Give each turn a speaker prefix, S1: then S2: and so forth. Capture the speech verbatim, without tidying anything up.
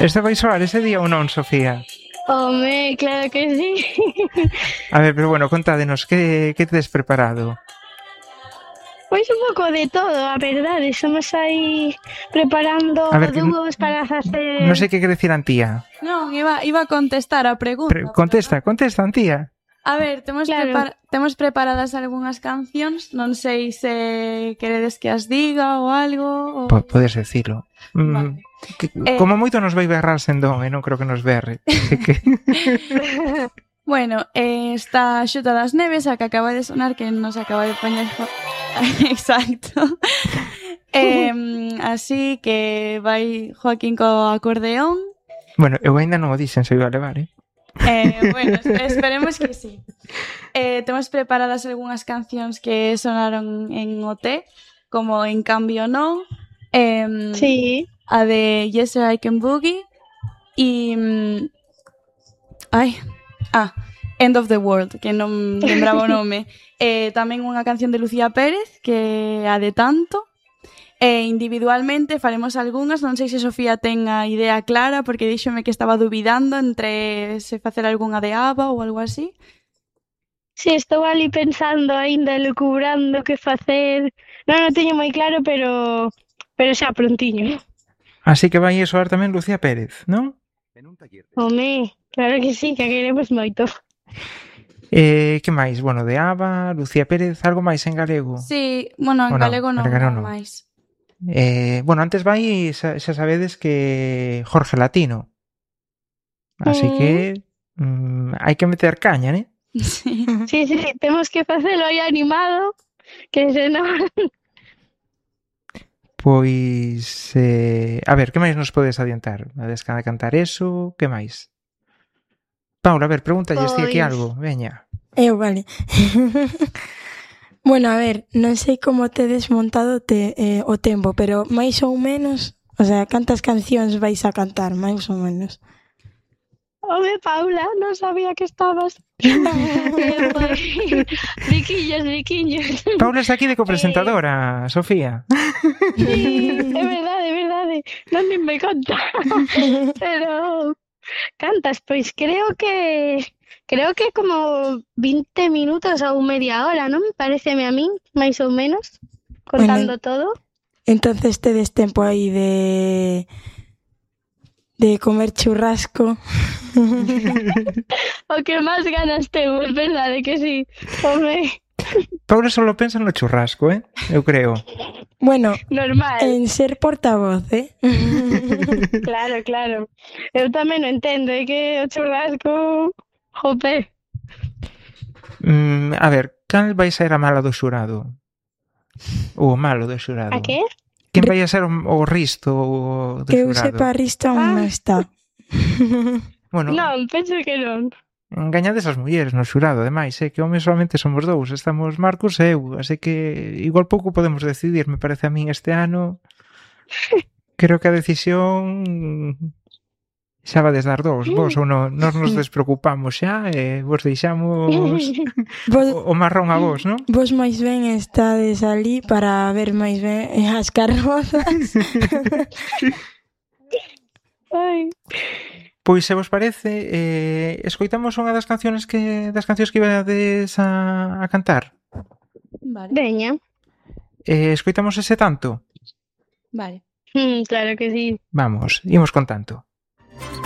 S1: Este vai soar ese día ou non, Sofía?
S2: Home, claro que sí.
S1: A ver, pero bueno, contádenos, que, que tedes preparado?
S2: Pois un pouco de todo, a verdade. Estamos aí preparando
S1: A ver, que
S2: dúos para facer...
S1: non sei que quere dicir Antía.
S3: Non, iba, iba a contestar a pregunta.
S1: Pre contesta, contesta, Antía.
S3: A ver, temos,
S2: Claro.
S3: prepar temos preparadas algunhas cancións, non sei se queredes que as diga ou algo. Ou...
S1: Po podes decirlo.
S3: Vale.
S1: Mm, que,
S3: Eh...
S1: Como moito nos vai berrar Sendón, e non creo que nos berre. que...
S3: Bueno, eh, está Xuta das Neves, a que acaba de sonar, que nos acaba de poñer... Exacto. eh, así que vai Joaquín co acordeón.
S1: Bueno, eu ainda non o dixen, se iba a levar, eh?
S3: Eh, bueno, esperemos que sí. Eh, temos preparadas algunhas cancións que sonaron en O T, como En Cambio Non, eh,
S2: Sí.
S3: a de Yes I Can Boogie e... Ai, ah, End of the World, que non lembraba o nome. Eh, tamén unha canción de Lucía Pérez, que a de Tanto. E individualmente faremos algunhas, non sei se Sofía ten a idea clara, porque díxome que estaba dubidando entre se facer algunha de ABBA ou algo así.
S2: Si, sí, estou ali pensando aínda, lucubrando que facer. Non o teño moi claro, pero pero xa prontiño.
S1: Así que vai a soar tamén Lucía Pérez, non?
S2: Home, claro que sí, que a queremos moito.
S1: Eh, que máis? Bueno, de ABBA, Lucía Pérez, algo máis en galego?
S3: Sí, bueno, en
S1: no?
S3: galego non,
S1: Galego
S3: non
S1: non.
S3: máis.
S1: Eh, bueno, antes vai, xa, xa sabedes que Jorge Latino. Así
S2: Mm.
S1: que mm, hai que meter caña, né?
S3: Sí.
S2: Sí, sí, temos que facelo aí animado, que senón...
S1: Pois, eh, a ver, que máis nos podes adiantar? Ades de cantar eso, que máis? Paula, a ver, pregúntalles ti aquí
S2: Pois-
S1: algo, veña.
S4: Eu, vale. Bueno, a ver, non sei como tedes montado te, eh, o tempo, pero máis ou menos, o sea, cantas cancións vais a cantar, máis ou menos?
S2: Home, Paula, non sabía que estabas. Riquiños, riquiños.
S1: Paula está aquí de copresentadora, Sofía.
S2: Sí, é verdade, é verdade. Non nin me conta. Pero cantas, pois creo que creo que como vinte minutos ou media hora, non? Pareceme a min, máis ou menos, contando
S4: Bueno.
S2: todo.
S4: Entonces tedes tempo aí de de comer churrasco.
S2: O que máis ganas temos, verdade que sí. Home,
S1: Paula solo pensa no churrasco, eh? Eu creo.
S4: Bueno,
S2: normal.
S4: en ser portavoz, eh?
S2: Claro, claro. Eu tamén o entendo, é que o churrasco... Jope.
S1: Mm, a ver, cal vai ser a mala do xurado? Ou o malo do xurado?
S2: A que?
S1: Quen vai a ser o, o risto o do
S4: Que eu
S1: xurado?
S4: sepa, Risto aún non
S2: Ah.
S4: está.
S1: Bueno,
S2: Non, penso que non.
S1: engañades as mulleres no xurado, ademais, é que homes solamente somos dous, estamos Marcos e eu, así que igual pouco podemos decidir, me parece a min este ano. Creo que a decisión xa vades dar dous, vos ou non, nos nos despreocupamos xa e vos deixamos
S4: Vos,
S1: o, o marrón a vos, non?
S4: vos máis ben estades ali para ver máis ben as carrozas.
S2: Ai.
S1: Pois se vos parece, eh, escoitamos unha das canciones que das cancións que ibades a, a cantar.
S3: Vale.
S2: Veña.
S1: Eh, escoitamos ese tanto.
S3: Vale.
S2: Mm, claro que sí.
S1: Vamos, imos con tanto.